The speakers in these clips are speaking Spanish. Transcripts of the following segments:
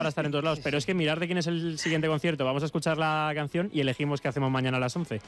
para estar en todos lados. Pero es que mirar de quién es el siguiente concierto. Vamos a escuchar la canción y elegimos qué hacemos mañana a las 11.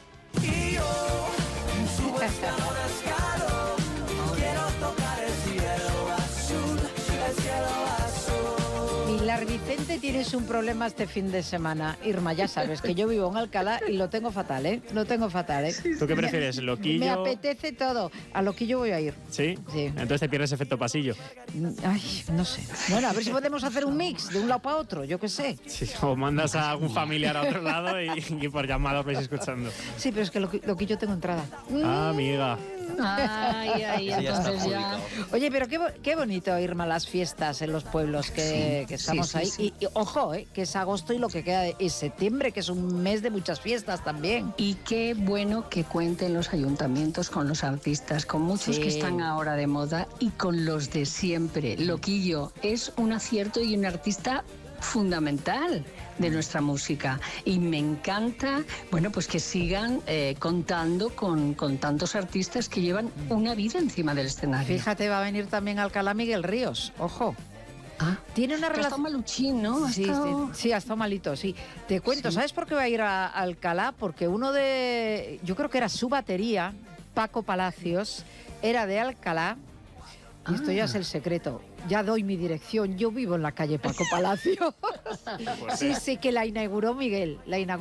Pilar Vicente, tienes un problema este fin de semana. Irma, ya sabes que yo vivo en Alcalá y lo tengo fatal, ¿eh? Lo tengo fatal, ¿eh? ¿Tú qué prefieres, Loquillo? Me apetece todo. A Loquillo voy a ir. ¿Sí? Sí. Entonces te pierdes efecto pasillo. Ay, no sé. Bueno, a ver si podemos hacer un mix de un lado para otro, yo qué sé. Sí, o mandas a algún familiar a otro lado y por llamada os vais escuchando. Sí, pero es que Loquillo tengo entrada. Ah, amiga. Ay, entonces ya. Oye, pero qué bonito, Irma, las fiestas en los pueblos que estamos ahí. Sí. Y ojo, que es agosto y lo que queda es septiembre, que es un mes de muchas fiestas también. Y qué bueno que cuenten los ayuntamientos con los artistas, con muchos que están ahora de moda y con los de siempre. Loquillo es un acierto y un artista fundamental de nuestra música y me encanta, bueno, pues que sigan contando con tantos artistas que llevan una vida encima del escenario. Fíjate, va a venir también a Alcalá Miguel Ríos, ojo. Tiene una relación. Ha estado maluchín, ¿no? Sí, ha estado malito, sí. Te cuento, ¿sabes por qué va a ir a Alcalá? Porque yo creo que era su batería, Paco Palacios, era de Alcalá. Y esto ya es el secreto. Ya doy mi dirección. Yo vivo en la calle Paco Palacio. Sí, que la inauguró Miguel.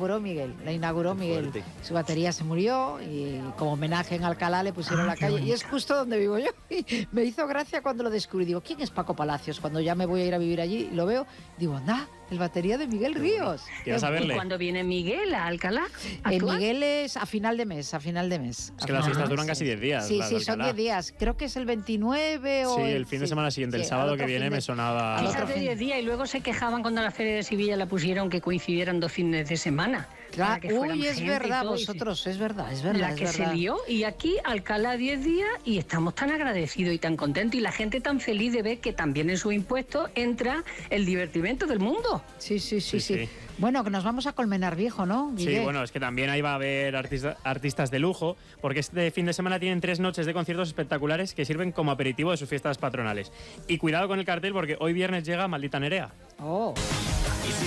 Su batería se murió y como homenaje en Alcalá le pusieron la calle. Y es justo donde vivo yo. Y me hizo gracia cuando lo descubrí. Digo, ¿quién es Paco Palacios? Cuando ya me voy a ir a vivir allí, lo veo. Digo, anda, el batería de Miguel Ríos. ¿Quieres saberle? ¿Y cuándo viene Miguel a Alcalá? Miguel es a final de mes. Es que las fiestas duran casi 10 días. Sí, son 10 días. Creo que es el 29 o... Sí, el fin de semana siguiente. El sábado que viene me sonaba... Al otro 10 días y luego se quejaban cuando la Feria de Sevilla la pusieron que coincidieran 2 fines de semana. Claro, uy, es verdad, vosotros, es verdad. La que se lió, y aquí Alcalá 10 días y estamos tan agradecidos y tan contentos y la gente tan feliz de ver que también en sus impuestos entra el divertimento del mundo. Sí. Bueno, que nos vamos a Colmenar Viejo, ¿no, Guille? Sí, bueno, es que también ahí va a haber artistas de lujo, porque este fin de semana tienen 3 noches de conciertos espectaculares que sirven como aperitivo de sus fiestas patronales. Y cuidado con el cartel, porque hoy viernes llega Maldita Nerea. Oh.